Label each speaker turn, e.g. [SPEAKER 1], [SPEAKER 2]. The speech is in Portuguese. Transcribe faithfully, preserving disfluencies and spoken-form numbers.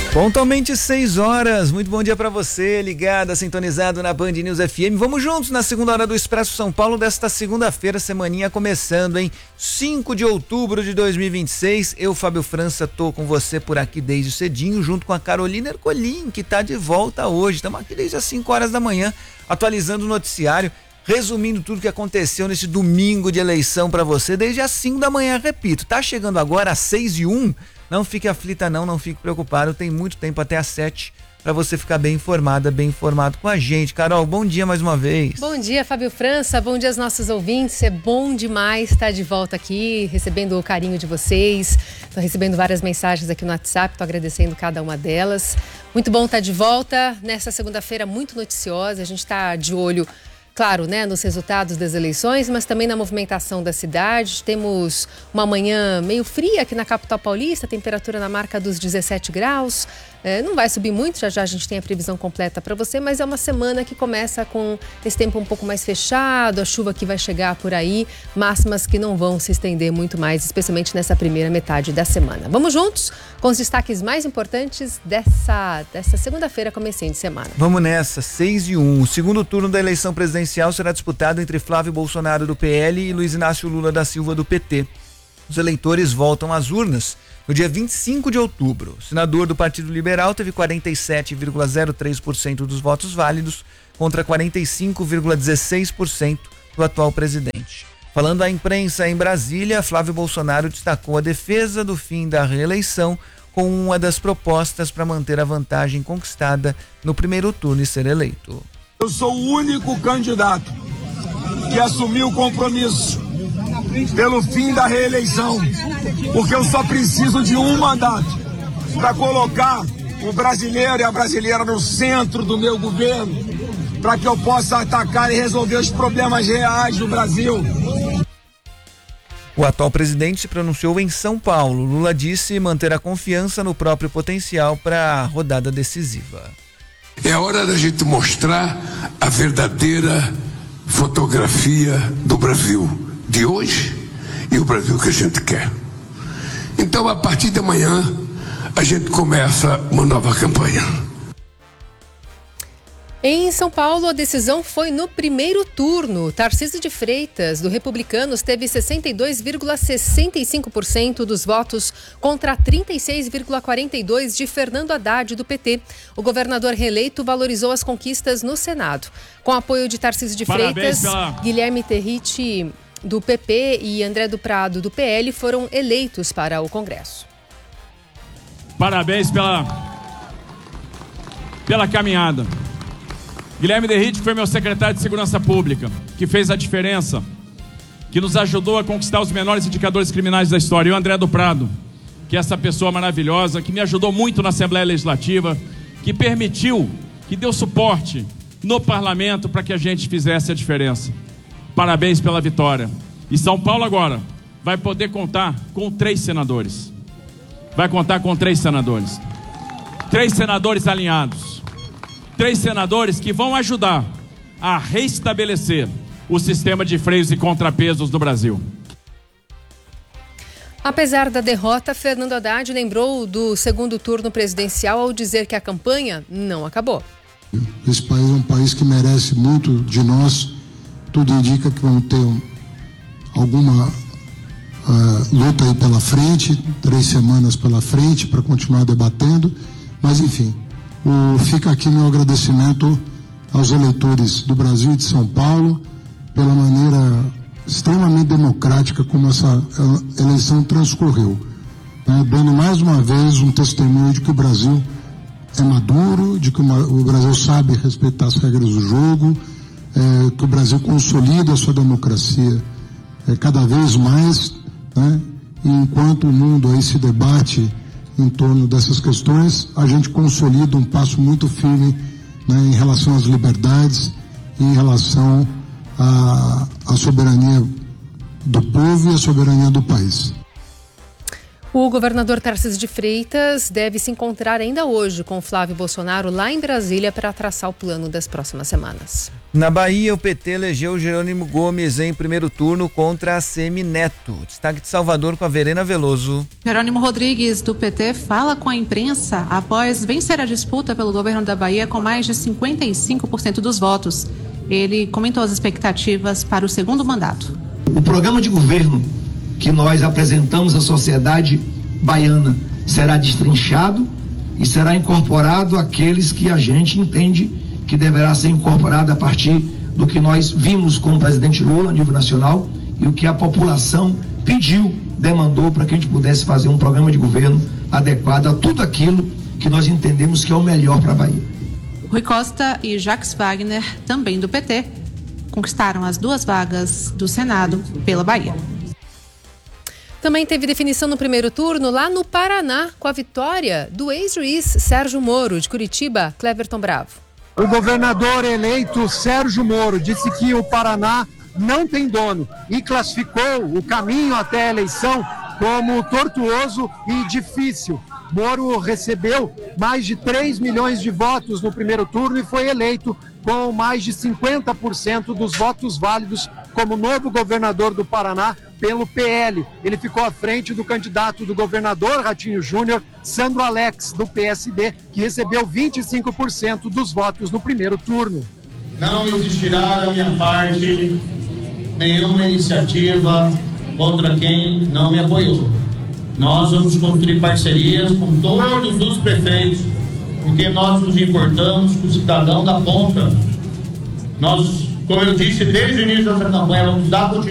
[SPEAKER 1] Pontualmente seis horas, muito bom dia pra você, ligado, sintonizado na Band News F M. Vamos juntos na segunda hora do Expresso São Paulo desta segunda-feira, semaninha começando, hein? cinco de outubro de dois mil e vinte e seis, eu, Fábio França, tô com você por aqui desde cedinho, junto com a Carolina Ercolim, que tá de volta hoje. Estamos aqui desde as cinco horas da manhã, atualizando o noticiário, resumindo tudo que aconteceu nesse domingo de eleição pra você, desde as cinco da manhã, repito, tá chegando agora às seis e um. Não fique aflita não, não fique preocupado, tem muito tempo até às sete para você ficar bem informada, bem informado com a gente. Carol, bom dia mais uma vez.
[SPEAKER 2] Bom dia, Fábio França, bom dia aos nossos ouvintes, é bom demais estar de volta aqui, recebendo o carinho de vocês, estou recebendo várias mensagens aqui no WhatsApp, estou agradecendo cada uma delas. Muito bom estar de volta nessa segunda-feira muito noticiosa, a gente está de olho, claro, né, nos resultados das eleições, mas também na movimentação da cidade. Temos uma manhã meio fria aqui na capital paulista, temperatura na marca dos dezessete graus. É, não vai subir muito, já já a gente tem a previsão completa para você, mas é uma semana que começa com esse tempo um pouco mais fechado, a chuva que vai chegar por aí, máximas que não vão se estender muito mais, especialmente nessa primeira metade da semana. Vamos juntos com os destaques mais importantes dessa, dessa segunda-feira, comecinho de semana.
[SPEAKER 1] Vamos nessa, seis e um. O segundo turno da eleição presidencial será disputado entre Flávio Bolsonaro do P L e Luiz Inácio Lula da Silva do P T. Os eleitores voltam às urnas no dia vinte e cinco de outubro. O senador do Partido Liberal teve quarenta e sete vírgula zero três por cento dos votos válidos contra quarenta e cinco vírgula dezesseis por cento do atual presidente. Falando à imprensa em Brasília, Flávio Bolsonaro destacou a defesa do fim da reeleição com uma das propostas para manter a vantagem conquistada no primeiro turno e ser eleito.
[SPEAKER 3] Eu sou o único candidato que assumiu o compromisso pelo fim da reeleição, porque eu só preciso de um mandato para colocar o brasileiro e a brasileira no centro do meu governo, para que eu possa atacar e resolver os problemas reais do Brasil.
[SPEAKER 1] O atual presidente se pronunciou em São Paulo. Lula disse manter a confiança no próprio potencial para a rodada decisiva.
[SPEAKER 4] É hora da gente mostrar a verdadeira fotografia do Brasil de hoje e o Brasil que a gente quer. Então, a partir de amanhã, a gente começa uma nova campanha.
[SPEAKER 2] Em São Paulo, a decisão foi no primeiro turno. Tarcísio de Freitas, do Republicanos, teve sessenta e dois vírgula sessenta e cinco por cento dos votos contra trinta e seis vírgula quarenta e dois por cento de Fernando Haddad, do P T. O governador reeleito valorizou as conquistas no Senado. Com apoio de Tarcísio de Freitas, pela... Guilherme Terricci, do P P, e André do Prado, do P L, foram eleitos para o Congresso.
[SPEAKER 5] Parabéns pela, pela caminhada. Guilherme Terricci foi meu secretário de Segurança Pública, que fez a diferença, que nos ajudou a conquistar os menores indicadores criminais da história. E o André do Prado, que é essa pessoa maravilhosa, que me ajudou muito na Assembleia Legislativa, que permitiu, que deu suporte no Parlamento para que a gente fizesse a diferença. Parabéns pela vitória. E São Paulo agora vai poder contar com três senadores. Vai contar com três senadores. Três senadores alinhados. Três senadores que vão ajudar a restabelecer o sistema de freios e contrapesos no Brasil.
[SPEAKER 2] Apesar da derrota, Fernando Haddad lembrou do segundo turno presidencial ao dizer que a campanha não acabou.
[SPEAKER 6] Esse país é um país que merece muito de nós. Tudo indica que vamos ter um, alguma uh, luta aí pela frente, três semanas pela frente para continuar debatendo, mas enfim, o, fica aqui meu agradecimento aos eleitores do Brasil e de São Paulo pela maneira extremamente democrática como essa eleição transcorreu, né, dando mais uma vez um testemunho de que o Brasil é maduro, de que uma, o Brasil sabe respeitar as regras do jogo, É, que o Brasil consolida a sua democracia é, cada vez mais, né? E enquanto o mundo aí se debate em torno dessas questões, a gente consolida um passo muito firme, né, em relação às liberdades e em relação à, à soberania do povo e à soberania do país.
[SPEAKER 2] O governador Tarcísio de Freitas deve se encontrar ainda hoje com Flávio Bolsonaro lá em Brasília para traçar o plano das próximas semanas.
[SPEAKER 1] Na Bahia, o P T elegeu Jerônimo Gomes em primeiro turno contra a Semineto. Destaque de Salvador com a Verena Veloso.
[SPEAKER 7] Jerônimo Rodrigues, do P T, fala com a imprensa após vencer a disputa pelo governo da Bahia com mais de cinquenta e cinco por cento dos votos. Ele comentou as expectativas para o segundo mandato.
[SPEAKER 8] O programa de governo que nós apresentamos à sociedade baiana será destrinchado e será incorporado àqueles que a gente entende que deverá ser incorporado a partir do que nós vimos com o presidente Lula a nível nacional e o que a população pediu, demandou para que a gente pudesse fazer um programa de governo adequado a tudo aquilo que nós entendemos que é o melhor para a Bahia.
[SPEAKER 7] Rui Costa e Jacques Wagner, também do P T, conquistaram as duas vagas do Senado pela Bahia.
[SPEAKER 2] Também teve definição no primeiro turno lá no Paraná, com a vitória do ex-juiz Sérgio Moro, de Curitiba, Cleverton Bravo.
[SPEAKER 9] O governador eleito Sérgio Moro disse que o Paraná não tem dono e classificou o caminho até a eleição como tortuoso e difícil. Moro recebeu mais de três milhões de votos no primeiro turno e foi eleito com mais de cinquenta por cento dos votos válidos como novo governador do Paraná pelo P L. Ele ficou à frente do candidato do governador Ratinho Júnior, Sandro Alex, do P S D, que recebeu vinte e cinco por cento dos votos no primeiro turno.
[SPEAKER 10] Não existirá da minha parte nenhuma iniciativa contra quem não me apoiou. Nós vamos construir parcerias com todos os prefeitos, porque nós nos importamos com o cidadão da ponta. Nós, como eu disse desde o início dessa campanha, vamos dar continuidade